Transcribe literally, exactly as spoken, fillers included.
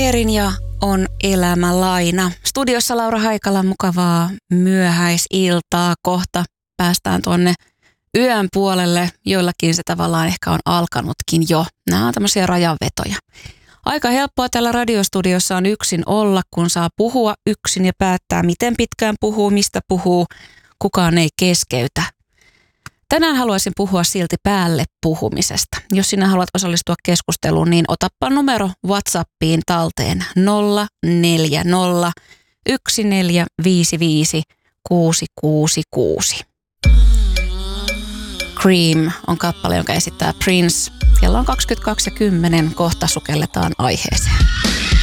Eerin ja on elämä laina. Studiossa Laura Haikala, mukavaa myöhäisiltaa. Kohta päästään tuonne yön puolelle. Joillakin se tavallaan ehkä on alkanutkin jo. Nämä on tämmöisiä rajanvetoja. Aika helppoa täällä radiostudiossa on yksin olla, kun saa puhua yksin ja päättää, miten pitkään puhuu, mistä puhuu. Kukaan ei keskeytä. Tänään haluaisin puhua silti päälle puhumisesta. Jos sinä haluat osallistua keskusteluun, niin otappa numero WhatsAppiin talteen nolla neljä nolla yksi neljä viisi viisi kuusi kuusi kuusi. Cream on kappale, jonka esittää Prince. Kello on kaksikymmentäkaksi ja kymmenen. Kohta sukelletaan aiheeseen.